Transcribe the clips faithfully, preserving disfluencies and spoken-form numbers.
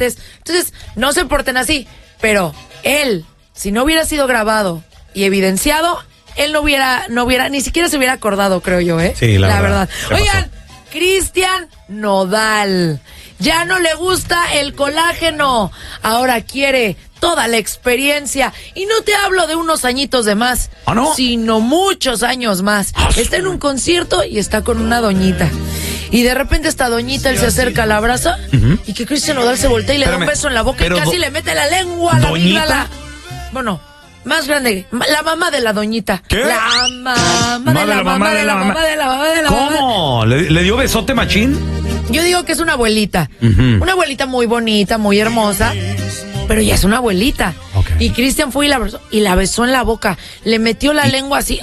antes. Entonces, no se porten así. Pero él, si no hubiera sido grabado y evidenciado, él no hubiera, no hubiera, ni siquiera se hubiera acordado, creo yo, ¿eh? Sí, la, la verdad. verdad. Oigan, Cristian Nodal. Ya no le gusta el colágeno. Ahora quiere toda la experiencia. Y no te hablo de unos añitos de más, ¿Ah, no? sino muchos años más. Está en un concierto y está con una doñita. Y de repente esta doñita, él se acerca, la abraza, uh-huh. y que Cristian Nodal se voltea y le Espérame, da un beso en la boca pero y casi do- le mete la lengua a la ¿Doñita? víbora. Bueno, más grande, la mamá de la doñita. ¿Qué? La mamá de la mamá de la mamá de la mamá de la mamá. ¿Cómo? ¿Le, le dio besote machín? Yo digo que es una abuelita. Uh-huh. Una abuelita muy bonita, muy hermosa, pero ya es una abuelita. Okay. Y Cristian fue y la besó, y la besó en la boca. Le metió la lengua así.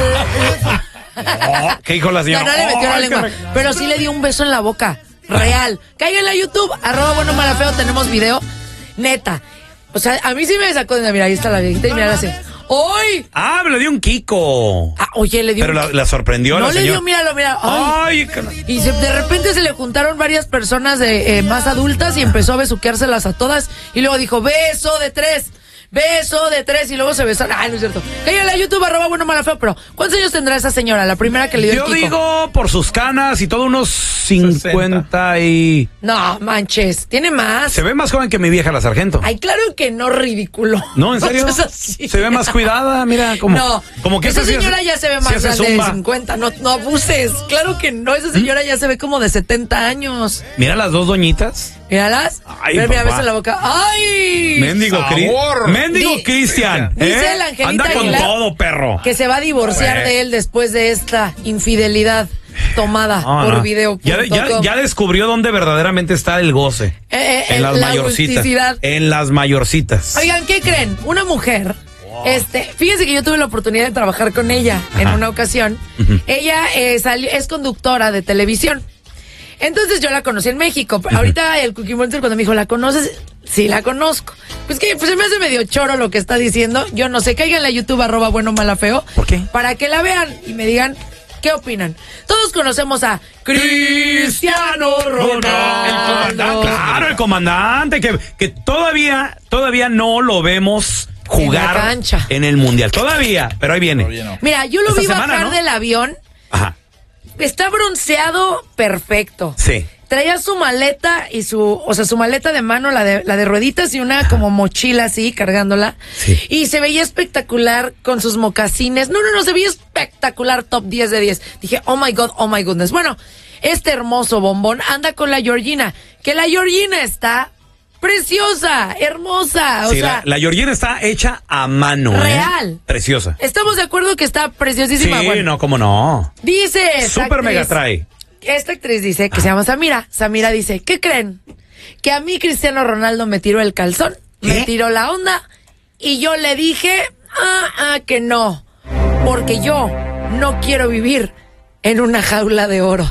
Oh, ¿qué dijo la señora? No, no le metió oh, la lengua, qué... pero sí le dio un beso en la boca. Real. Cáiganle a YouTube, arroba bueno mala feo, tenemos video. Neta. O sea, a mí sí me sacó de... Mira, ahí está la viejita y mira, así. ¡Ay! Ah, me le dio un Kiko. Ah, oye, le dio... Pero un... la, la sorprendió a no la le señora. dio, míralo, mira. Ay, Ay y se, de repente se le juntaron varias personas de, eh, más adultas y empezó a besuqueárselas a todas. Y luego dijo, beso de tres. Beso de tres y luego se besaron. Ay, no es cierto. Cállale a YouTube, arroba bueno mala feo, pero ¿cuántos años tendrá esa señora? La primera que le dio Yo el Kiko. digo, por sus canas y todo, unos cincuenta y... No, manches, tiene más. Se ve más joven que mi vieja la sargento. Ay, claro que no, ridículo. No, ¿en serio? No seas así. Se ve más cuidada, mira, como... No, como que esa sí señora hace- ya se ve sí más hace grande de zumba. cincuenta, no, no abuses. Claro que no, esa señora ya se ve como de setenta años. Mira las dos doñitas. Míralas. Ay, Mira, mira, papá. beso en la boca. ¡Ay! Mendigo, Cri- Sabor. Mendigo Di- Cristian. dice ¿eh? la Angelita Anda con Aguilar todo, perro. Que se va a divorciar Güey. de él después de esta infidelidad tomada No, por no. video. Ya, ya, ya descubrió dónde verdaderamente está el goce. Eh, eh, en las la mayorcitas. autenticidad. En las mayorcitas. Oigan, ¿qué creen? Una mujer, este, fíjense que yo tuve la oportunidad de trabajar con ella en Ajá. una ocasión. Ujú. Ella eh, salió, es conductora de televisión. Entonces yo la conocí en México. Ahorita el Cookie Monster cuando me dijo, ¿la conoces? Sí, la conozco. Pues que pues se me hace medio choro lo que está diciendo. Yo no sé, cáiganle a YouTube, arroba bueno mala feo. ¿Por qué? Para que la vean y me digan qué opinan. Todos conocemos a Cristiano Ronaldo. El comandante, claro, el comandante que, que todavía, todavía no lo vemos jugar En la cancha. en el mundial. Todavía, pero ahí viene. Todavía no. Mira, yo lo Esta vi semana, bajar ¿no? del avión. Ajá. Está bronceado perfecto. Sí. Traía su maleta y su, o sea, su maleta de mano, la de, la de rueditas y una como mochila así, cargándola. Sí. Y se veía espectacular con sus mocasines. No, no, no, se veía espectacular, top diez de diez. Dije, oh my God, oh my goodness. Bueno, este hermoso bombón anda con la Georgina, que la Georgina está preciosa, hermosa. O Sí, sea, la, la Georgina está hecha a mano. ¿eh? Real. Preciosa. estamos de acuerdo que está Sí, preciosísima. Bueno, no, cómo no. dice esta Super mega actriz- trae. Esta actriz dice que se llama Samira. Samira dice, ¿qué creen? Que a mí Cristiano Ronaldo me tiró el calzón, me ¿Qué? tiró la onda y yo le dije, ah, ah, que no, porque yo no quiero vivir en una jaula de oro.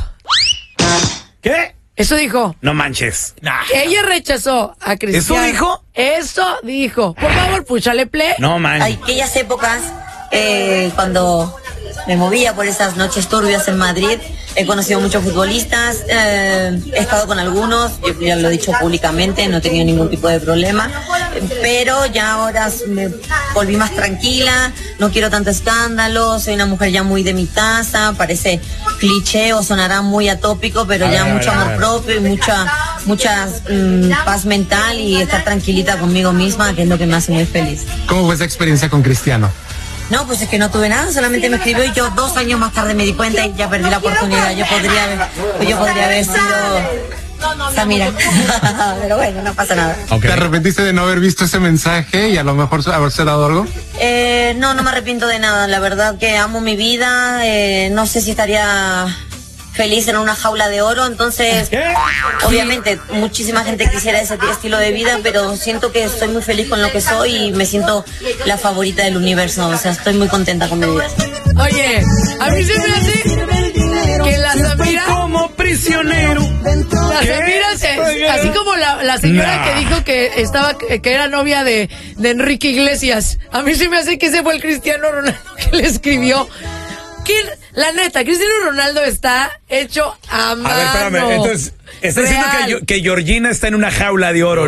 ¿Qué? Eso dijo. No manches. Nah. Ella rechazó a Cristiano. ¿Eso dijo? Eso dijo. Por favor, púchale play. No manches. Aquellas épocas, eh, cuando me movía por esas noches turbias en Madrid, he conocido muchos futbolistas, eh, he estado con algunos, yo ya lo he dicho públicamente, no he tenido ningún tipo de problema, pero ya ahora me volví más tranquila, no quiero tanto escándalo, soy una mujer ya muy de mi casa, parece cliché o sonará muy atópico, pero A ya ver, a mucho ver, a amor ver. propio y mucha, mucha mm, paz mental y estar tranquilita conmigo misma, que es lo que me hace muy feliz. ¿Cómo fue esa experiencia con Cristiano? No, pues es que no tuve nada, solamente me escribió y yo dos años más tarde me di cuenta y ya perdí la oportunidad. Yo podría haber, yo podría haber sido Samira. Pero bueno, no pasa nada. ¿Te arrepentiste de no haber visto ese mensaje y a lo mejor haberse dado algo? Eh, no, no me arrepiento de nada. La verdad que amo mi vida. Eh, no sé si estaría feliz en una jaula de oro, entonces obviamente muchísima gente quisiera ese estilo de vida, pero siento que estoy muy feliz con lo que soy y me siento la favorita del universo, o sea, estoy muy contenta con mi vida. Oye, a mí se me hace que la Samira... Como prisionero. La Samira, se- así como la, la señora Nah. que dijo que estaba que era novia de, de Enrique Iglesias. A mí se me hace que ese fue el Cristiano Ronaldo que le escribió. ¿Quién? La neta, Cristiano Ronaldo está hecho a mano. A ver, espérame. Entonces, está diciendo que, Real. yo- que Georgina está en una jaula de oro.